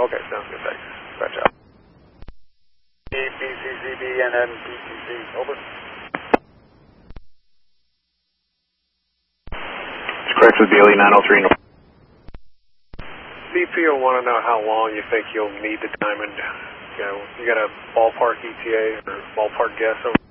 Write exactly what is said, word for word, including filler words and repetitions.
Okay, sounds good, thanks. Gotcha. B C C B and then B C C, over. It's correct with B L E nine oh three. B P will want to know how long you think you'll need the diamond. You know, you got a ballpark E T A or ballpark guess over?